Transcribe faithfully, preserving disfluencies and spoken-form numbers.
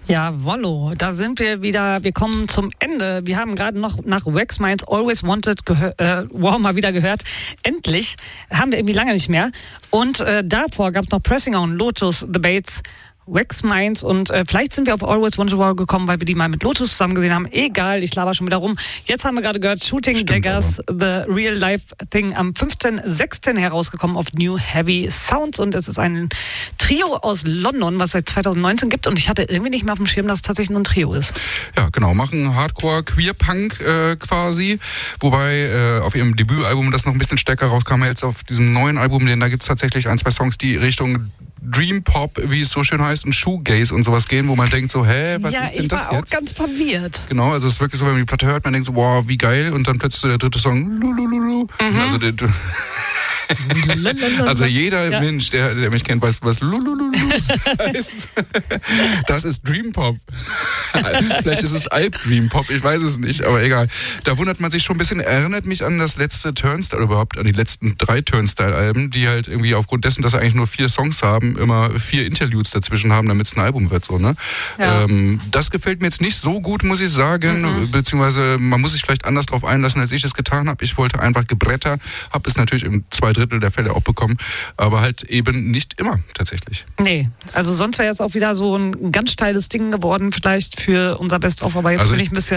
Jawollo, da sind wir wieder, wir kommen zum Ende. Wir haben gerade noch nach Wax Minds Always Wanted gehör, äh, wow, mal wieder gehört. Endlich, haben wir irgendwie lange nicht mehr. Und äh, davor gab es noch Pressing On, Lotus, The Bates, Wax Minds und äh, vielleicht sind wir auf Always Wanted Wow gekommen, weil wir die mal mit Lotus zusammen gesehen haben. Egal, ich laber schon wieder rum. Jetzt haben wir gerade gehört, Shooting Stimmt, Daggers, aber. The Real Life Thing, am fünften sechsten herausgekommen auf New Heavy Sounds und es ist ein Trio aus London, was es seit zwanzig neunzehn gibt und ich hatte irgendwie nicht mehr auf dem Schirm, dass es tatsächlich nur ein Trio ist. Ja, genau, machen Hardcore Queer Punk äh, quasi, wobei äh, auf ihrem Debütalbum das noch ein bisschen stärker rauskam, jetzt auf diesem neuen Album, denn da gibt es tatsächlich ein, zwei Songs, die Richtung Dream Pop, wie es so schön heißt, und Shoegaze und sowas gehen, wo man denkt so, hä, was ja, ist denn das jetzt? Ja, ich war auch ganz verwirrt. Genau, also es ist wirklich so, wenn man die Platte hört, man denkt so, wow, wie geil, und dann plötzlich so der dritte Song, lulululu. Mhm. Also der, also jeder ja. Mensch, der, der mich kennt, weiß, was lulululu heißt. Das ist Dream Pop. Vielleicht ist es Alp Dream Pop, ich weiß es nicht, aber egal. Da wundert man sich schon ein bisschen, erinnert mich an das letzte Turnstile, oder überhaupt an die letzten drei Turnstile-Alben, die halt irgendwie aufgrund dessen, dass sie eigentlich nur vier Songs haben, immer vier Interludes dazwischen haben, damit es ein Album wird, so, ne? Ja. Ähm, das gefällt mir jetzt nicht so gut, muss ich sagen, mhm. beziehungsweise man muss sich vielleicht anders drauf einlassen, als ich es getan habe. Ich wollte einfach Gebretter, habe es natürlich im zwei Drittel der Fälle auch bekommen, aber halt eben nicht immer tatsächlich. Nee, also sonst wäre jetzt auch wieder so ein ganz steiles Ding geworden, vielleicht für unser Best-of, aber jetzt also bin ich, ich ein bisschen